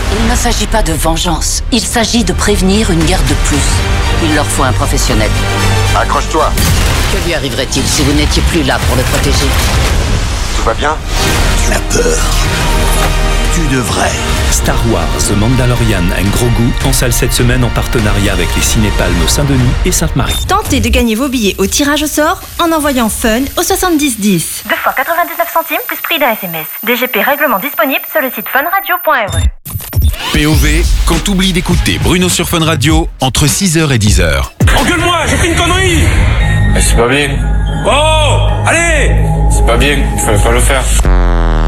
Il ne s'agit pas de vengeance. Il s'agit de prévenir une guerre de plus. Il leur faut un professionnel. Accroche-toi. Que lui arriverait-il si vous n'étiez plus là pour le protéger? Tout va bien? Tu as peur. Tu devrais. Star Wars The Mandalorian un gros goût en salle cette semaine en partenariat avec les Cinépalmes Saint-Denis et Sainte-Marie. Tentez de gagner vos billets au tirage au sort en envoyant FUN au 7010. 2 fois 99 centimes plus prix d'un SMS. DGP règlement disponible sur le site funradio.re. POV, quand t'oublies d'écouter Bruno sur Fun Radio, entre 6h et 10h. Engueule-moi, j'ai fait une connerie! Mais c'est pas bien. Oh! Allez! C'est pas bien, il fallait pas le faire.